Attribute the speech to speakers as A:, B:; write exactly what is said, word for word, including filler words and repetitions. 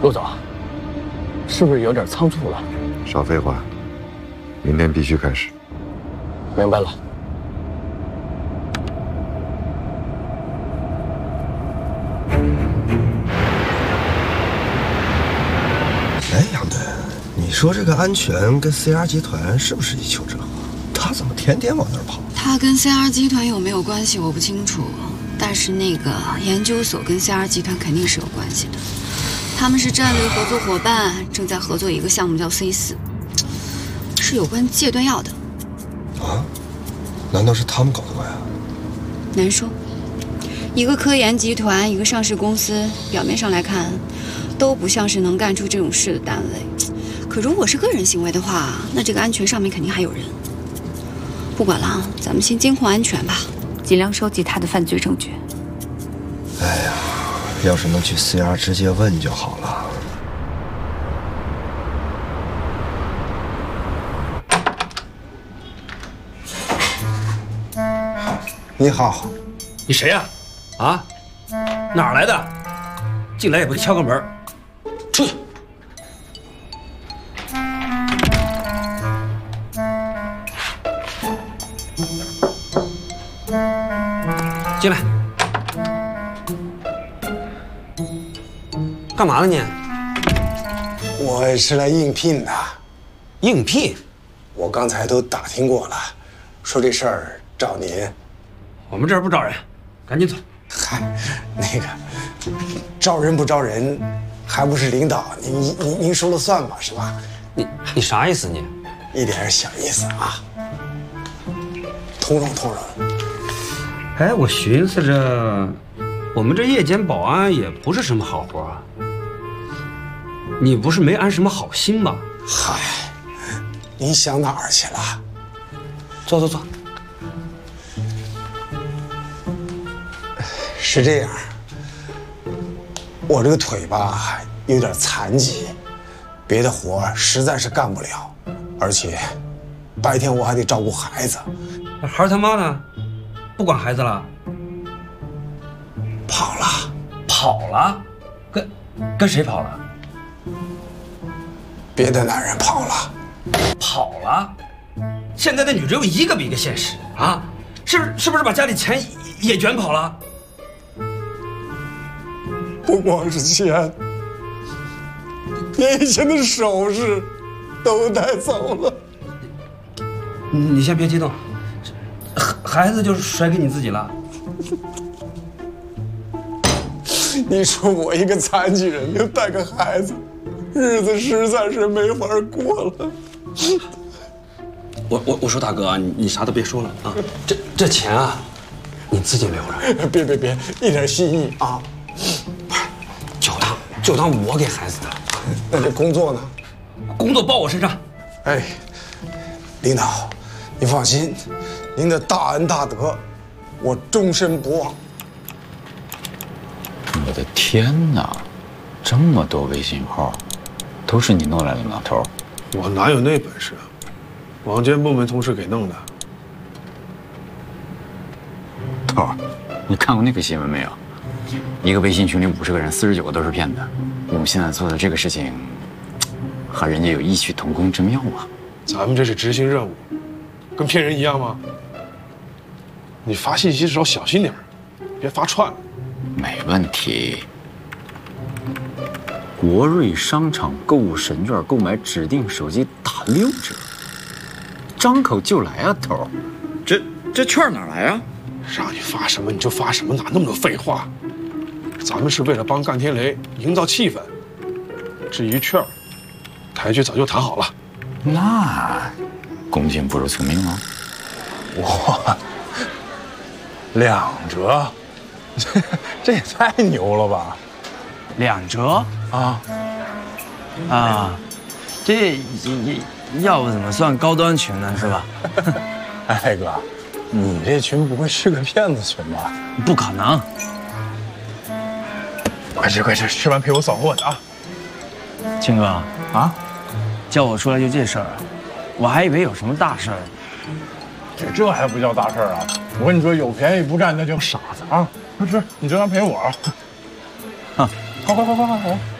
A: 陆总，是不是有点仓促了？
B: 少废话，明天必须开始。
A: 明白了。
C: 哎，杨队，你说这个安全跟 C R 集团是不是一丘之貉？他怎么天天往那儿跑？
D: 他跟 C R 集团有没有关系我不清楚，但是那个研究所跟 C R 集团肯定是有关系的。他们是战略合作伙伴，正在合作一个项目叫 C 四，是有关戒断药的。
C: 啊？难道是他们搞的怪啊？
D: 难说。一个科研集团，一个上市公司，表面上来看，都不像是能干出这种事的单位。可如果是个人行为的话，那这个安全上面肯定还有人。不管了，咱们先监控安全吧，尽量收集他的犯罪证据。
C: 哎呀，要是能去 C R 直接问就好了。你好，
E: 你谁呀？啊？哪儿来的？进来也不敲个门，出去！进来。干嘛呢你？
F: 我是来应聘的。
E: 应聘？
F: 我刚才都打听过了，说这事儿找您。
E: 我们这儿不招人，赶紧走。
F: 嗨，那个招人不招人，还不是领导您您您说了算嘛，是吧？
E: 你你啥意思你？
F: 一点小意思啊，通融通融。
E: 哎，我寻思着，我们这夜间保安也不是什么好活啊。你不是没安什么好心吧？
F: 嗨，您想哪儿去了？
E: 坐坐坐。
F: 是这样，我这个腿吧有点残疾，别的活实在是干不了，而且白天我还得照顾孩子。
E: 孩儿他妈呢？不管孩子了？
F: 跑了。
E: 跑了？跟跟谁跑了？
F: 别的男人跑了。
E: 跑了？现在的女人有一个比一个现实啊！是不是是不是把家里钱也卷跑了？
F: 不光是钱，连以前的首饰都带走了。
E: 你先别激动，孩子就甩给你自己了。
F: 你说我一个残疾人，又带个孩子，日子实在是没法过了。
E: 我我我说大哥啊，你你啥都别说了啊，这这钱啊，你自己留着。
F: 别别别，一点心意啊！
E: 就当就当我给孩子的。
F: 那这工作呢？
E: 工作报我身上。
F: 哎，领导，你放心，您的大恩大德，我终身不忘。
G: 我的天哪，这么多微信号，都是你弄来的吗，头？
H: 我哪有那本事啊？网监部门同事给弄的。
G: 头，你看过那个新闻没有？一个微信群里五十个人，四十九个都是骗子。我们现在做的这个事情，和人家有异曲同工之妙啊。
H: 咱们这是执行任务，跟骗人一样吗？你发信息的时候小心点，别发串了。
G: 没问题。国瑞商场购物神券购买指定手机打六折，张口就来啊，头！这这券哪来啊？
H: 让你发什么你就发什么，哪那么多废话？咱们是为了帮干天雷营造气氛。至于券，台局早就谈好了。
G: 那恭敬不如从命了。
I: 哇，两折，这这也太牛了吧！
J: 两折
I: 啊
J: 啊，这要不怎么算高端群呢？是吧？
I: 哎哥，你这群不会是个骗子群吧？
J: 不可能！
I: 快吃快吃，吃完陪我扫货去啊！
J: 青哥
I: 啊，
J: 叫我出来就这事儿，我还以为有什么大事儿。
I: 这这还不叫大事儿啊！我跟你说，有便宜不占那叫傻子啊！快吃，你这样陪我。啊，快快快快快快！